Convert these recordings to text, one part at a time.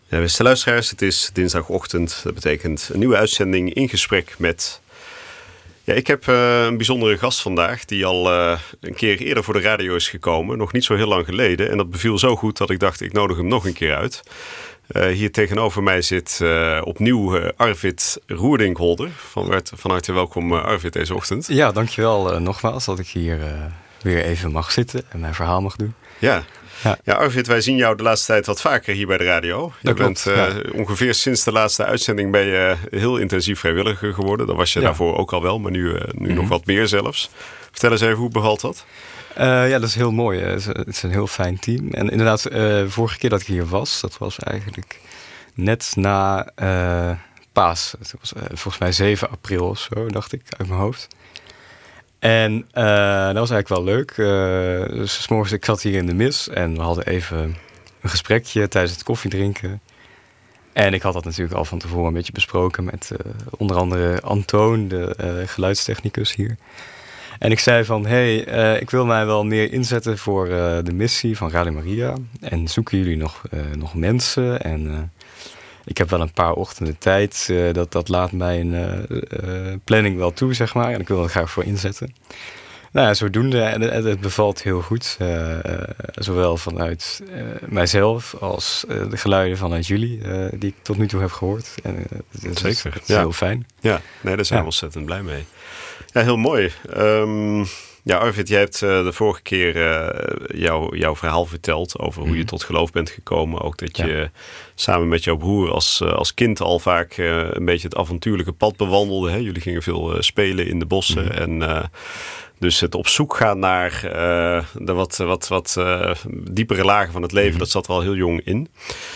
Ja, beste luisteraars, het is dinsdagochtend. Dat betekent een nieuwe uitzending in gesprek met... Ja, ik heb een bijzondere gast vandaag die al een keer eerder voor de radio is gekomen. Nog niet zo heel lang geleden. En dat beviel zo goed dat ik dacht, ik nodig hem nog een keer uit. Hier tegenover mij zit opnieuw Arvid Roerdinckholder. Van harte welkom Arvid deze ochtend. Ja, dankjewel nogmaals dat ik hier weer even mag zitten en mijn verhaal mag doen. Ja, Arvid, wij zien jou de laatste tijd wat vaker hier bij de radio. Je bent ongeveer sinds de laatste uitzending ben je heel intensief vrijwilliger geworden. Dat was je daarvoor ook al wel, maar nu nog wat meer zelfs. Vertel eens even, hoe bevalt dat? Ja, dat is heel mooi. Het is een heel fijn team. En inderdaad, de vorige keer dat ik hier was, dat was eigenlijk net na Paas. Het was volgens mij 7 april of zo, dacht ik, uit mijn hoofd. En dat was eigenlijk wel leuk. Dus 's morgens, ik zat hier in de mis en we hadden even een gesprekje tijdens het koffiedrinken. En ik had dat natuurlijk al van tevoren een beetje besproken met onder andere Antoon, de geluidstechnicus hier. En ik zei van, ik wil mij wel meer inzetten voor de missie van Radio Maria. En zoeken jullie nog mensen? En ik heb wel een paar ochtenden tijd. Dat laat mijn planning wel toe, zeg maar. En ik wil er graag voor inzetten. Nou ja, zodoende. En het bevalt heel goed. Zowel vanuit mijzelf als de geluiden vanuit jullie. Die ik tot nu toe heb gehoord. En, Zeker. Het is heel fijn. Ja, nee, daar zijn we ontzettend blij mee. Ja, heel mooi. Ja, Arvid, jij hebt de vorige keer jouw verhaal verteld over hoe je tot geloof bent gekomen. Ook dat je samen met jouw broer als kind al vaak een beetje het avontuurlijke pad bewandelde. Hè? Jullie gingen veel spelen in de bossen. En dus het op zoek gaan naar de wat diepere lagen van het leven, dat zat er al heel jong in.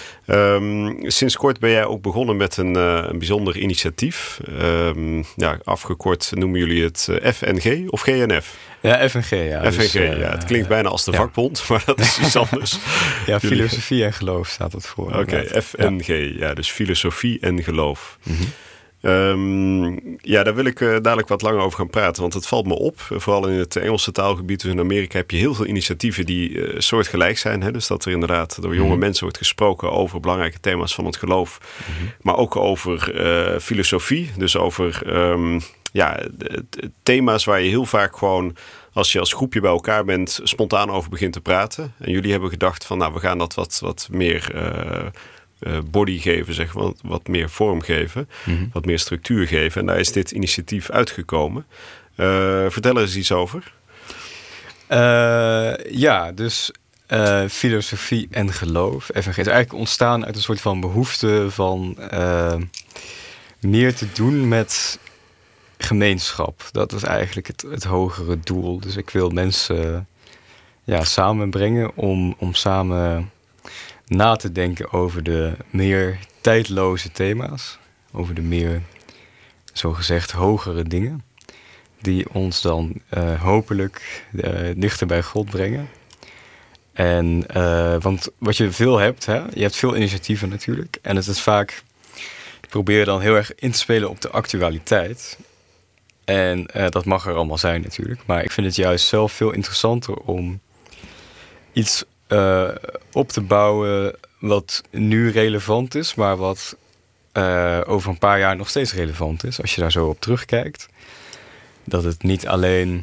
Sinds kort ben jij ook begonnen met een bijzonder initiatief. Afgekort noemen jullie het FNG of GNF? Ja, FNG. Ja. FNG, dus, het klinkt bijna als de vakbond, maar dat is iets anders. Ja, filosofie en geloof staat het voor. Oké, FNG, dus filosofie en geloof. Daar wil ik dadelijk wat langer over gaan praten. Want het valt me op, vooral in het Engelse taalgebied. Dus in Amerika heb je heel veel initiatieven die soortgelijk zijn. Hè? Dus dat er inderdaad door jonge mensen wordt gesproken over belangrijke thema's van het geloof. Maar ook over filosofie. Dus over thema's waar je heel vaak gewoon, als je als groepje bij elkaar bent, spontaan over begint te praten. En jullie hebben gedacht van, we gaan dat wat meer body geven, zeg maar, wat meer vorm geven, wat meer structuur geven. En daar is dit initiatief uitgekomen. Vertel er eens iets over. Dus filosofie en geloof. FNG is eigenlijk ontstaan uit een soort van behoefte van meer te doen met gemeenschap. Dat is eigenlijk het hogere doel. Dus ik wil mensen samenbrengen om samen na te denken over de meer tijdloze thema's. Over de meer, zogezegd, hogere dingen. Die ons dan hopelijk dichter bij God brengen. En, want wat je veel hebt, je hebt veel initiatieven natuurlijk. En het is vaak, ik probeer dan heel erg in te spelen op de actualiteit. En dat mag er allemaal zijn natuurlijk. Maar ik vind het juist zelf veel interessanter om iets op te bouwen wat nu relevant is, maar wat over een paar jaar nog steeds relevant is. Als je daar zo op terugkijkt. Dat het niet alleen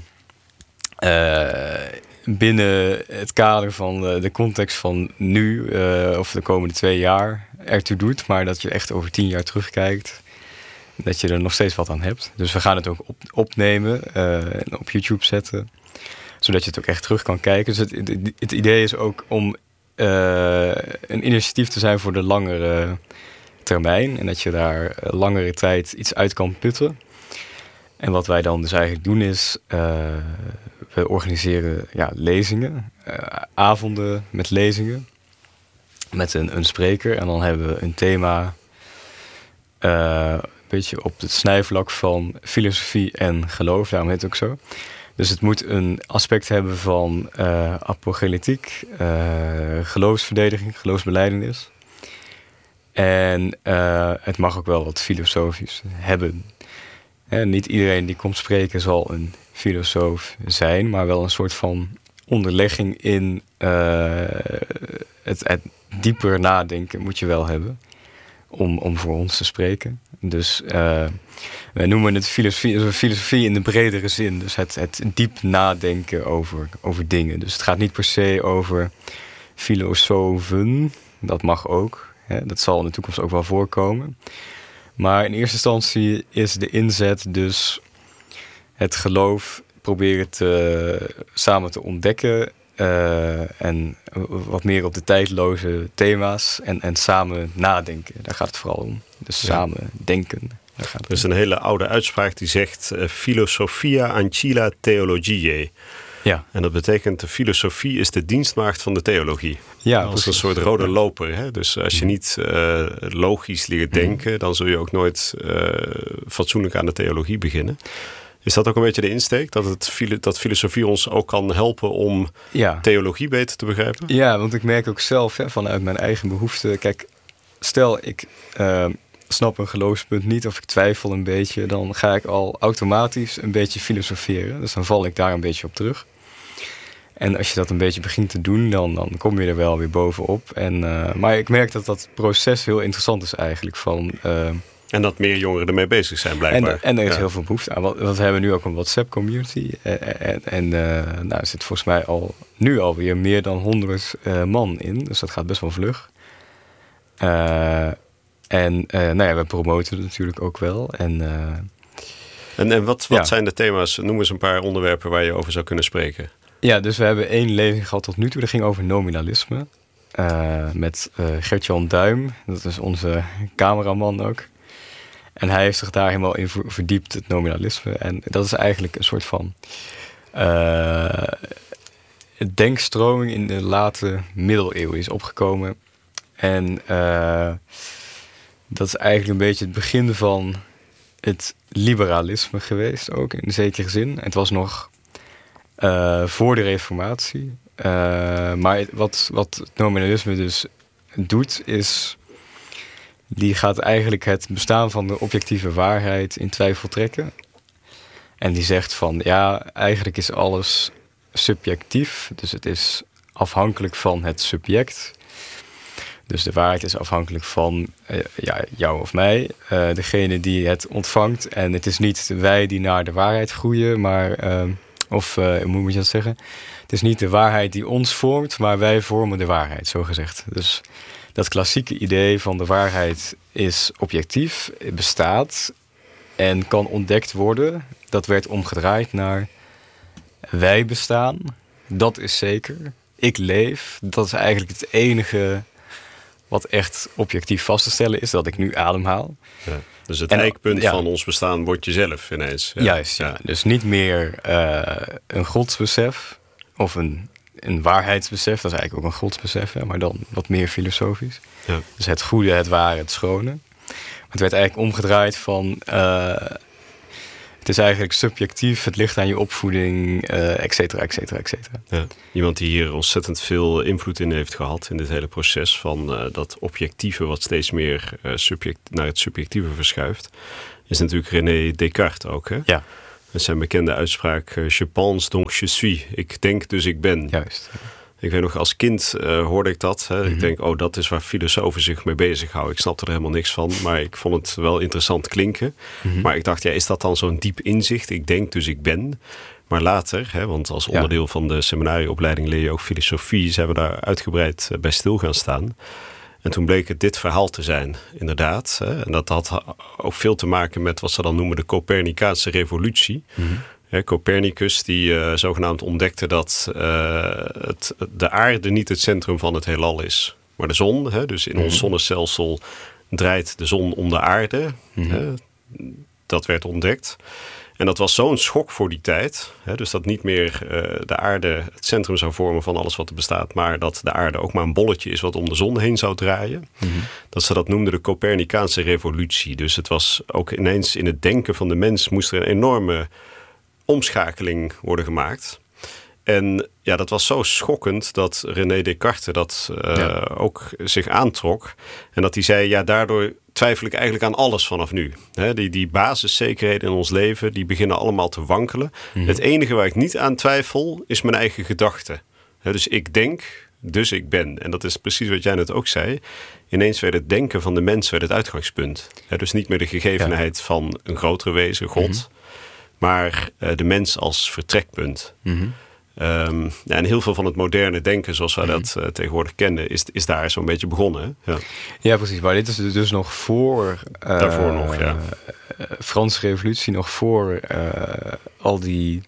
binnen het kader van de context van nu of de komende 2 jaar ertoe doet, maar dat je echt over 10 jaar terugkijkt. Dat je er nog steeds wat aan hebt. Dus we gaan het ook opnemen en op YouTube zetten. Zodat je het ook echt terug kan kijken. Dus het idee is ook om een initiatief te zijn voor de langere termijn. En dat je daar langere tijd iets uit kan putten. En wat wij dan dus eigenlijk doen is, we organiseren lezingen. Avonden met lezingen. Met een spreker. En dan hebben we een thema, een beetje op het snijvlak van filosofie en geloof. Daarom heet het ook zo. Dus het moet een aspect hebben van apologeletiek, geloofsverdediging, geloofsbelijdenis. En het mag ook wel wat filosofisch hebben. Niet iedereen die komt spreken zal een filosoof zijn, maar wel een soort van onderlegging in het dieper nadenken moet je wel hebben om voor ons te spreken. Dus wij noemen het filosofie in de bredere zin. Dus het diep nadenken over dingen. Dus het gaat niet per se over filosofen. Dat mag ook. Hè? Dat zal in de toekomst ook wel voorkomen. Maar in eerste instantie is de inzet dus het geloof proberen samen te ontdekken. En wat meer op de tijdloze thema's. En samen nadenken. Daar gaat het vooral om. Dus samen denken. Er is een hele oude uitspraak die zegt Philosophia ancilla theologiae. Ja. En dat betekent de filosofie is de dienstmaagd van de theologie. Ja, als precies. een soort rode loper. Hè? Dus als je niet logisch leert denken, dan zul je ook nooit fatsoenlijk aan de theologie beginnen. Is dat ook een beetje de insteek? Dat filosofie ons ook kan helpen om theologie beter te begrijpen? Ja, want ik merk ook zelf vanuit mijn eigen behoeften. Kijk, stel ik snap een geloofspunt niet of ik twijfel een beetje, dan ga ik al automatisch een beetje filosoferen. Dus dan val ik daar een beetje op terug. En als je dat een beetje begint te doen, dan kom je er wel weer bovenop. Maar ik merk dat proces heel interessant is eigenlijk. En dat meer jongeren ermee bezig zijn blijkbaar. En er is heel veel behoefte aan. Want we hebben nu ook een WhatsApp-community. Er zit volgens mij nu alweer meer dan 100 man in. Dus dat gaat best wel vlug. We promoten het natuurlijk ook wel. En wat zijn de thema's? Noem eens een paar onderwerpen waar je over zou kunnen spreken. Ja, dus we hebben 1 lezing gehad tot nu toe. Dat ging over nominalisme. Met Gert-Jan Duim. Dat is onze cameraman ook. En hij heeft zich daar helemaal in verdiept, het nominalisme. En dat is eigenlijk een soort van denkstroming in de late middeleeuwen is opgekomen. En dat is eigenlijk een beetje het begin van het liberalisme geweest, ook in zekere zin. Het was nog voor de Reformatie. Maar wat het nominalisme dus doet, is die gaat eigenlijk het bestaan van de objectieve waarheid in twijfel trekken. En die zegt van, eigenlijk is alles subjectief. Dus het is afhankelijk van het subject. Dus de waarheid is afhankelijk van jou of mij, degene die het ontvangt. En het is niet wij die naar de waarheid groeien, maar hoe moet je dat zeggen? Het is niet de waarheid die ons vormt, maar wij vormen de waarheid, zo gezegd. Dus dat klassieke idee van de waarheid is objectief, bestaat en kan ontdekt worden. Dat werd omgedraaid naar wij bestaan, dat is zeker. Ik leef, dat is eigenlijk het enige wat echt objectief vast te stellen is, dat ik nu ademhaal. Ja, dus het eikpunt van ons bestaan wordt jezelf ineens. Ja. Juist, ja. Dus niet meer een godsbesef of een waarheidsbesef. Dat is eigenlijk ook een godsbesef, maar dan wat meer filosofisch. Ja. Dus het goede, het ware, het schone. Maar het werd eigenlijk omgedraaid van het is eigenlijk subjectief, het ligt aan je opvoeding, et cetera, et cetera, et cetera. Ja. Iemand die hier ontzettend veel invloed in heeft gehad in dit hele proces van dat objectieve wat steeds meer naar het subjectieve verschuift, is natuurlijk René Descartes ook. Hè? Ja. Met zijn bekende uitspraak, je pense donc je suis. Ik denk dus ik ben. Juist. Ik weet nog, als kind hoorde ik dat. Hè. Ik denk, dat is waar filosofen zich mee bezighouden. Ik snapte er helemaal niks van, maar ik vond het wel interessant klinken. Maar ik dacht, is dat dan zo'n diep inzicht? Ik denk dus ik ben. Maar later, want als onderdeel van de seminarieopleiding leer je ook filosofie, zijn we daar uitgebreid bij stil gaan staan. En toen bleek het dit verhaal te zijn, inderdaad. En dat had ook veel te maken met wat ze dan noemen de Copernicaanse revolutie. Copernicus die zogenaamd ontdekte dat de aarde niet het centrum van het heelal is. Maar de zon, dus in ons zonnestelsel draait de zon om de aarde. Dat werd ontdekt. En dat was zo'n schok voor die tijd. Dus dat niet meer de aarde het centrum zou vormen van alles wat er bestaat. Maar dat de aarde ook maar een bolletje is wat om de zon heen zou draaien. Dat ze dat noemden de Copernicaanse revolutie. Dus het was ook ineens in het denken van de mens moest er een enorme omschakeling worden gemaakt. En dat was zo schokkend dat René Descartes dat ook zich aantrok. En dat hij zei, daardoor twijfel ik eigenlijk aan alles vanaf nu. Die basiszekerheden in ons leven, die beginnen allemaal te wankelen. Het enige waar ik niet aan twijfel, is mijn eigen gedachte. Dus ik denk dus ik ben. En dat is precies wat jij net ook zei. Ineens werd het denken van de mens het uitgangspunt. Dus niet meer de gegevenheid van een grotere wezen, God, maar de mens als vertrekpunt. En heel veel van het moderne denken, zoals wij dat tegenwoordig kennen, is daar zo'n beetje begonnen. Hè? Ja. Ja, precies. Maar dit is dus nog voor... Daarvoor nog, ja. Franse revolutie, nog voor al die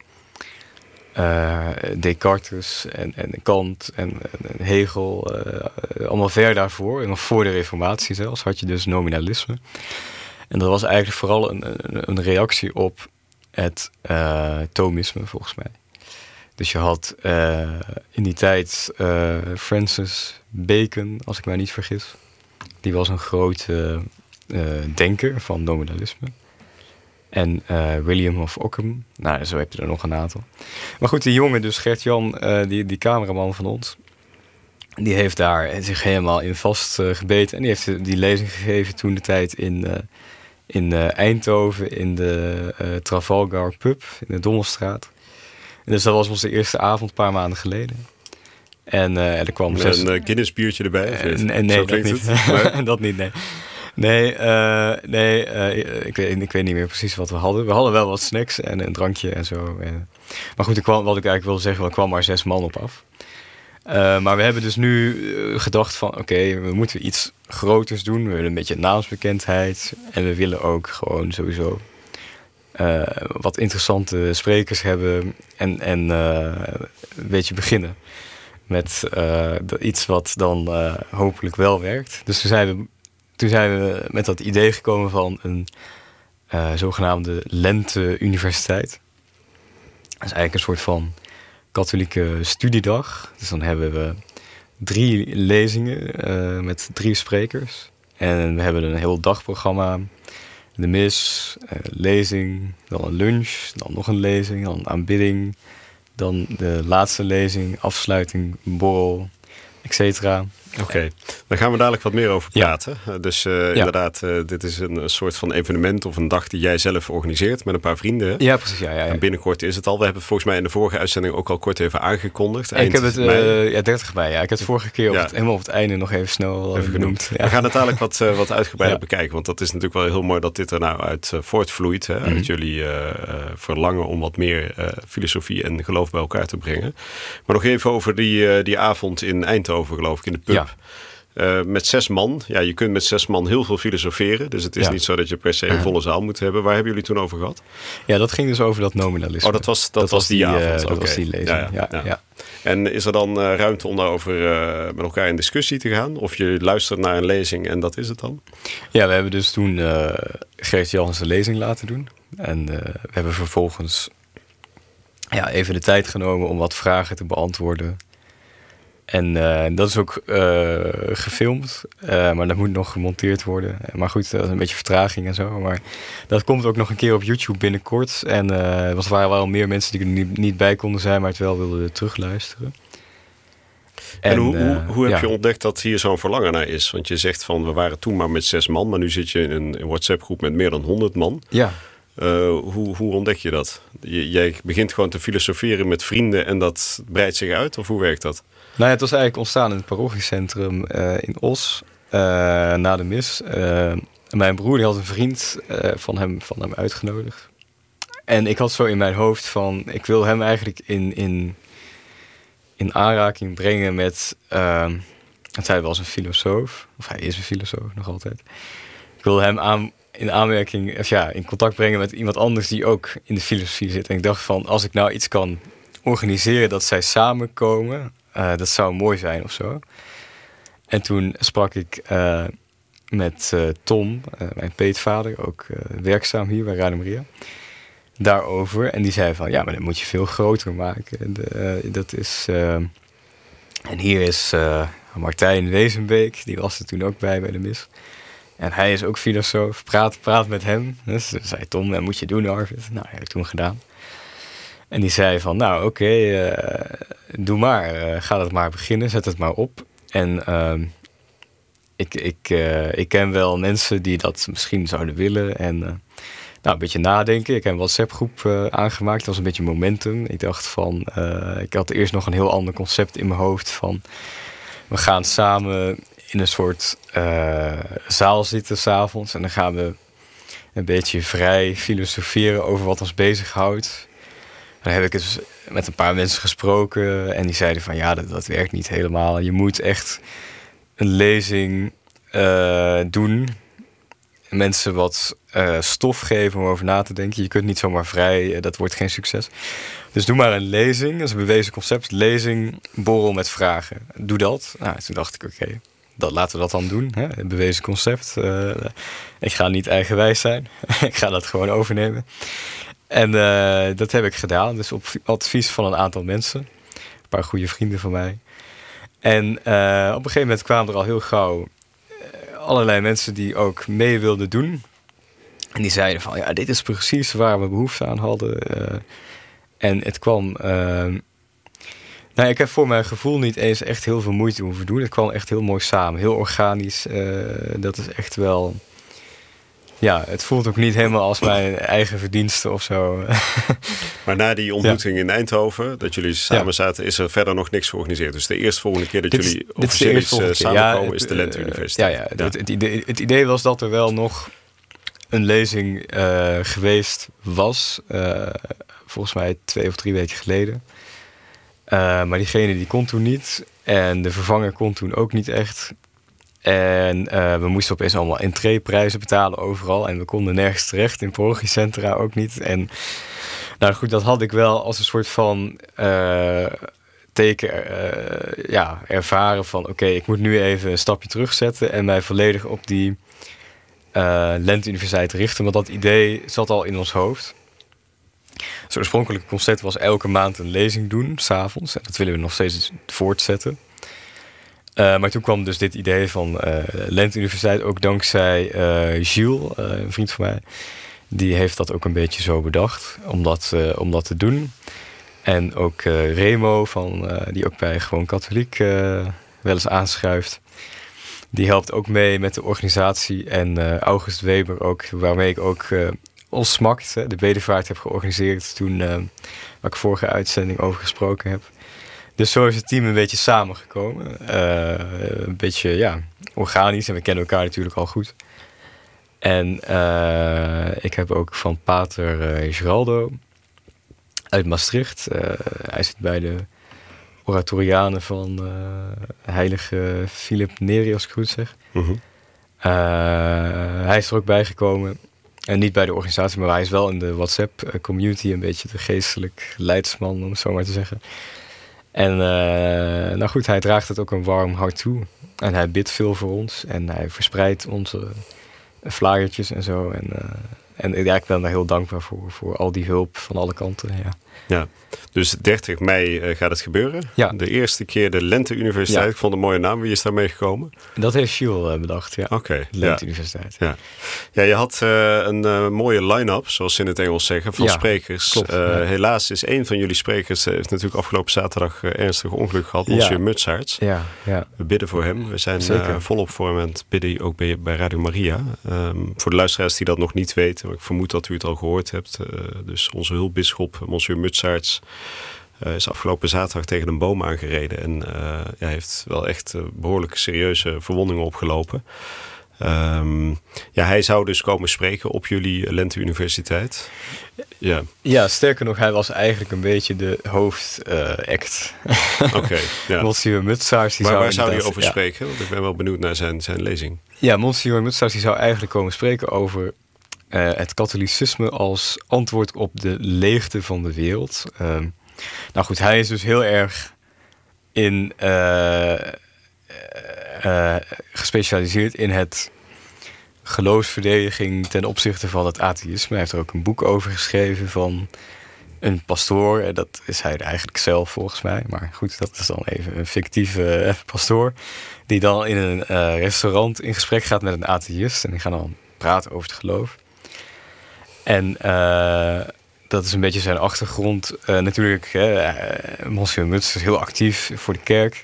Descartes en Kant en Hegel, allemaal ver daarvoor. En nog voor de reformatie zelfs had je dus nominalisme. En dat was eigenlijk vooral een reactie op het Thomisme, volgens mij. Dus je had in die tijd Francis Bacon, als ik mij niet vergis. Die was een grote denker van nominalisme. En William of Ockham. Nou, zo heb je er nog een aantal. Maar goed, die jongen, dus Gert-Jan, die cameraman van ons, die heeft daar zich helemaal in vastgebeten. En die heeft die lezing gegeven toen de tijd in Eindhoven, in de Trafalgar Pub, in de Dommelstraat. En dus dat was onze eerste avond, een paar maanden geleden. En er kwam een Guinness biertje erbij? Nee, dat niet. Dat niet, nee. Nee, ik weet niet meer precies wat we hadden. We hadden wel wat snacks en een drankje en zo. Maar goed, wat ik eigenlijk wilde zeggen, er kwam maar 6 man op af. Maar we hebben dus nu gedacht van, oké, we moeten iets groters doen. We willen een beetje naamsbekendheid. En we willen ook gewoon sowieso wat interessante sprekers hebben. En een beetje beginnen met iets wat dan hopelijk wel werkt. Dus toen zijn we met dat idee gekomen van een zogenaamde lente-universiteit. Dat is eigenlijk een soort van katholieke studiedag. Dus dan hebben we 3 lezingen met 3 sprekers. En we hebben een heel dagprogramma. De mis, lezing, dan een lunch, dan nog een lezing, dan een aanbidding. Dan de laatste lezing, afsluiting, borrel, etc. Oké, daar gaan we dadelijk wat meer over praten. Ja. Dus inderdaad, dit is een soort van evenement of een dag die jij zelf organiseert met een paar vrienden. Ja, precies. Ja. En binnenkort is het al. We hebben het volgens mij in de vorige uitzending ook al kort even aangekondigd. Ik heb het 30 mei. Ja. Ik heb het vorige keer helemaal op het einde nog even snel benoemd. Ja. We gaan het dadelijk wat uitgebreider bekijken. Want dat is natuurlijk wel heel mooi dat dit er nou uit voortvloeit. Hè, uit jullie verlangen om wat meer filosofie en geloof bij elkaar te brengen. Maar nog even over die avond in Eindhoven, geloof ik, in de pub. Ja. Met 6 man. Ja, je kunt met 6 man heel veel filosoferen. Dus het is niet zo dat je per se een volle zaal moet hebben. Waar hebben jullie toen over gehad? Ja, dat ging dus over dat nominalisme. Oh, dat was die avond. Dat was die lezing. Ja. En is er dan ruimte om daarover met elkaar in discussie te gaan? Of je luistert naar een lezing en dat is het dan? Ja, we hebben dus toen Gert-Jan zijn lezing laten doen. En we hebben vervolgens even de tijd genomen om wat vragen te beantwoorden. En dat is ook gefilmd, maar dat moet nog gemonteerd worden. Maar goed, dat is een beetje vertraging en zo. Maar dat komt ook nog een keer op YouTube binnenkort. En er waren wel meer mensen die er niet bij konden zijn, maar het wel wilden terugluisteren. En hoe heb je ontdekt dat hier zo'n verlangen naar is? Want je zegt van, we waren toen maar met 6 man, maar nu zit je in een WhatsApp-groep met meer dan 100 man. Ja. Hoe ontdek je dat? Jij begint gewoon te filosoferen met vrienden en dat breidt zich uit? Of hoe werkt dat? Nou ja, het was eigenlijk ontstaan in het parochiecentrum in Os, na de mis. Mijn broer die had een vriend van hem uitgenodigd. En ik had zo in mijn hoofd van, ik wil hem eigenlijk in aanraking brengen met... want hij was een filosoof, of hij is een filosoof nog altijd. Ik wil hem in contact brengen met iemand anders die ook in de filosofie zit. En ik dacht van, als ik nou iets kan organiseren dat zij samenkomen... dat zou mooi zijn of zo. En toen sprak ik met Tom, mijn peetvader, ook werkzaam hier bij Radio Maria, daarover. En die zei van, ja, maar dat moet je veel groter maken. Dat is... en hier is Martijn Wezenbeek, die was er toen ook bij de mis. En hij is ook filosoof, praat met hem. Dus zei Tom, dat moet je doen, Arvid. Nou, dat heb ik toen gedaan. En die zei van, nou oké, doe maar. Ga het maar beginnen, zet het maar op. En ik ken wel mensen die dat misschien zouden willen. En een beetje nadenken. Ik heb een WhatsApp-groep aangemaakt. Dat was een beetje momentum. Ik dacht van... ik had eerst nog een heel ander concept in mijn hoofd van... We gaan samen in een soort zaal zitten 's avonds. En dan gaan we een beetje vrij filosoferen over wat ons bezighoudt. Dan heb ik dus met een paar mensen gesproken. En die zeiden van ja, dat werkt niet helemaal. Je moet echt een lezing doen. Mensen wat stof geven om over na te denken. Je kunt niet zomaar vrij, dat wordt geen succes. Dus doe maar een lezing, dat is een bewezen concept. Lezing, borrel met vragen. Doe dat. Nou, toen dacht ik, oké, laten we dat dan doen. Hè? Een bewezen concept. Ik ga niet eigenwijs zijn. Ik ga dat gewoon overnemen. En dat heb ik gedaan. Dus op advies van een aantal mensen. Een paar goede vrienden van mij. En op een gegeven moment kwamen er al heel gauw allerlei mensen die ook mee wilden doen. En die zeiden van, ja, dit is precies waar we behoefte aan hadden. En het kwam... ik heb voor mijn gevoel niet eens echt heel veel moeite hoeven doen. Het kwam echt heel mooi samen. Heel organisch. Dat is echt wel... Ja, het voelt ook niet helemaal als mijn eigen verdienste of zo. Maar na die ontmoeting in Eindhoven, dat jullie samen zaten, is er verder nog niks georganiseerd. Dus de eerste volgende keer dat jullie officieel samenkomen is de Lente Universiteit. Het idee was dat er wel nog een lezing geweest was. Volgens mij 2 of 3 weken geleden. Maar diegene die kon toen niet. En de vervanger kon toen ook niet echt. En we moesten opeens allemaal entreeprijzen betalen overal. En we konden nergens terecht, in parochiecentra ook niet. En nou goed, dat had ik wel als een soort van teken ervaren van... Oké, ik moet nu even een stapje terugzetten en mij volledig op die Lente Universiteit richten. Want dat idee zat al in ons hoofd. Het oorspronkelijke concept was elke maand een lezing doen, 's avonds. En dat willen we nog steeds voortzetten. Maar toen kwam dus dit idee van Lente Universiteit, ook dankzij Gilles, een vriend van mij. Die heeft dat ook een beetje zo bedacht, om dat te doen. En ook Remo, die ook bij Gewoon Katholiek wel eens aanschuift. Die helpt ook mee met de organisatie. En August Weber ook, waarmee ik ook ons SMACT, de bedevaart, heb georganiseerd. Toen, waar ik vorige uitzending over gesproken heb. Dus zo is het team een beetje samengekomen. Een beetje, organisch. En we kennen elkaar natuurlijk al goed. En ik heb ook van pater Geraldo uit Maastricht. Hij zit bij de oratorianen van heilige Philip Neri, als ik goed zeg. Mm-hmm. Hij is er ook bijgekomen. En niet bij de organisatie, maar hij is wel in de WhatsApp-community een beetje de geestelijk leidsman, om het zo maar te zeggen. En hij draagt het ook een warm hart toe. En hij bidt veel voor ons. En hij verspreidt onze flyertjes en zo. En ik ben daar heel dankbaar voor al die hulp van alle kanten. Ja. Dus 30 mei gaat het gebeuren. Ja. De eerste keer de Lente Universiteit. Ja. Ik vond een mooie naam. Wie is daarmee gekomen? Dat heeft Jules bedacht, ja. Oké. Lente Universiteit. Ja, je had een mooie line-up, zoals ze in het Engels zeggen, van sprekers. Klopt, helaas is een van jullie sprekers, heeft natuurlijk afgelopen zaterdag ernstig ongeluk gehad. Monsieur Mutsaerts. Ja. We bidden voor hem. We zijn volop voor hem aan het bidden, ook bij Radio Maria. Voor de luisteraars die dat nog niet weten, ik vermoed dat u het al gehoord hebt. Dus onze hulpbisschop, Monsieur Mutsaerts, is afgelopen zaterdag tegen een boom aangereden. En heeft wel echt behoorlijk serieuze verwondingen opgelopen. Hij zou dus komen spreken op jullie Lente Universiteit. Ja, sterker nog, hij was eigenlijk een beetje de hoofdact. Oké. Monsieur Mutsaerts. Maar waar zou hij over spreken? Want ik ben wel benieuwd naar zijn lezing. Ja, Monsieur Mutsaerts die zou eigenlijk komen spreken over het katholicisme als antwoord op de leegte van de wereld. Hij is dus heel erg in gespecialiseerd in het geloofsverdediging ten opzichte van het atheïsme. Hij heeft er ook een boek over geschreven van een pastoor. Dat is hij eigenlijk zelf volgens mij. Maar goed, dat is dan even een fictieve pastoor. Die dan in een restaurant in gesprek gaat met een atheïst. En die gaan dan praten over het geloof. En dat is een beetje zijn achtergrond. Natuurlijk, Monsieur Mutsaerts is heel actief voor de kerk.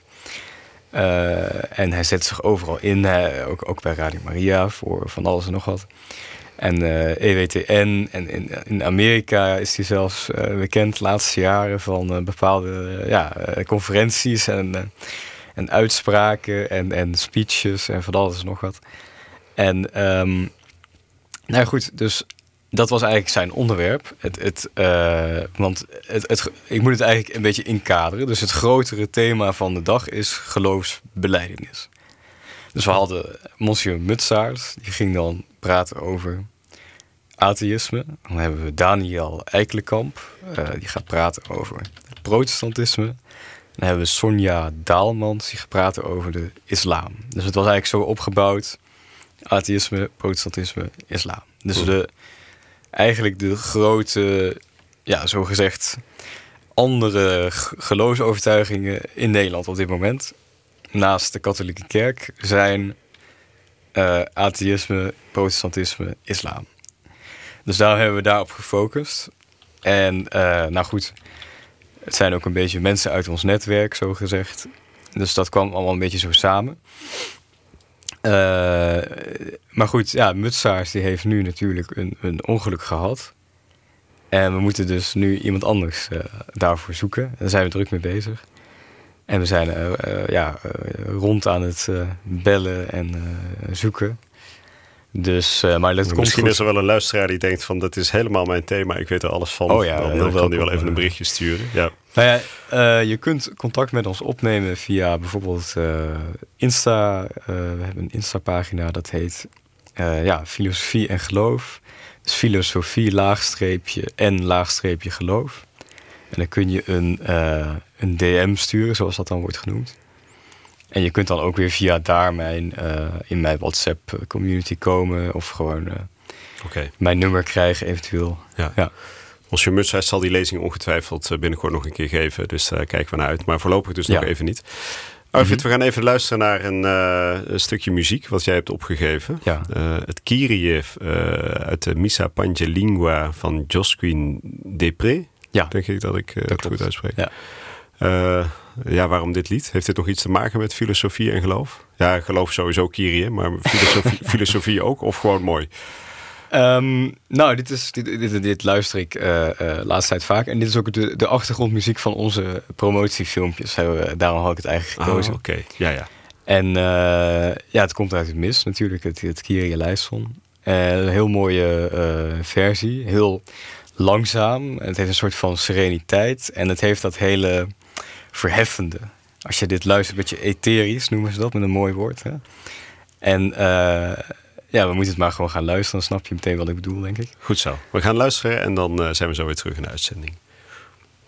En hij zet zich overal in. Ook bij Radio Maria voor van alles en nog wat. En EWTN. En in Amerika is die zelfs bekend de laatste jaren van bepaalde conferenties en uitspraken en speeches en van alles en nog wat. En nou goed, dus dat was eigenlijk zijn onderwerp. Want ik moet het eigenlijk een beetje inkaderen. Dus het grotere thema van de dag is geloofsbelijdenis. Dus we hadden Monsieur Mutsaert, die ging dan praten over atheïsme. Dan hebben we Daniel Eikelenkamp, die gaat praten over het protestantisme. Dan hebben we Sonja Daalmans, die gaat praten over de islam. Dus het was eigenlijk zo opgebouwd: atheïsme, protestantisme, islam. Dus eigenlijk de grote, zogezegd andere geloofsovertuigingen in Nederland op dit moment, naast de katholieke kerk, zijn atheïsme, protestantisme, islam. Dus daar hebben we daarop gefocust. En nou goed, het zijn ook een beetje mensen uit ons netwerk, zo gezegd. Dus dat kwam allemaal een beetje zo samen. Maar goed, Mutsaert die heeft nu natuurlijk een ongeluk gehad. En we moeten dus nu iemand anders daarvoor zoeken. Daar zijn we druk mee bezig. En we zijn rond aan het bellen en zoeken. Dus, maar dat komt misschien goed. Is er wel een luisteraar die denkt van, dat is helemaal mijn thema, ik weet er alles van. Oh ja, dan kan die wel even een berichtje sturen. Ja. Nou ja, je kunt contact met ons opnemen via bijvoorbeeld Insta. We hebben een Insta-pagina, dat heet Filosofie en Geloof. Dus filosofie _en geloof. En dan kun je een DM sturen, zoals dat dan wordt genoemd. En je kunt dan ook weer via daar in mijn WhatsApp community komen. Of gewoon mijn nummer krijgen eventueel. Ja. Monsieur Mutsaert zal die lezing ongetwijfeld binnenkort nog een keer geven. Dus daar kijken we naar uit. Maar voorlopig dus nog even niet. Arvid, we gaan even luisteren naar een stukje muziek wat jij hebt opgegeven. Ja. Het Kyrie uit de Missa Pange Lingua van Josquin Després. Ja. Denk ik dat ik het goed uitspreek. Ja. Waarom dit lied? Heeft dit nog iets te maken met filosofie en geloof? Ja, geloof sowieso Kyrie, maar filosofie ook? Of gewoon mooi? Nou, dit luister ik laatste tijd vaak. En dit is ook de achtergrondmuziek van onze promotiefilmpjes. Daarom had ik het eigenlijk gekozen. Oké. Ja. En het komt uit het mis natuurlijk, het Kyrie eleison. Een heel mooie versie. Heel langzaam. Het heeft een soort van sereniteit. En het heeft dat hele verheffende. Als je dit luistert, een beetje etherisch noemen ze dat, met een mooi woord. Hè? En we moeten het maar gewoon gaan luisteren. Dan snap je meteen wat ik bedoel, denk ik. Goed zo. We gaan luisteren en dan zijn we zo weer terug in de uitzending.